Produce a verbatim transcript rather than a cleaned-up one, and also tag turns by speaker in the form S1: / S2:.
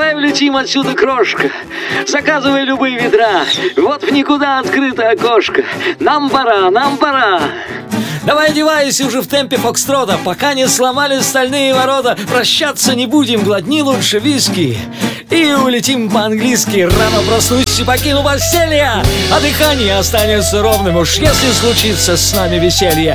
S1: Давай улетим отсюда, крошка. Заказывай любые ведра. Вот в никуда открыто окошко. Нам пора, нам пора.
S2: Давай одевайся уже в темпе фокстрота, пока не сломали стальные ворота. Прощаться не будем, глотни лучше виски и улетим по-английски. Рано проснусь и покину постелья, а дыхание останется ровным. Уж если случится с нами веселье,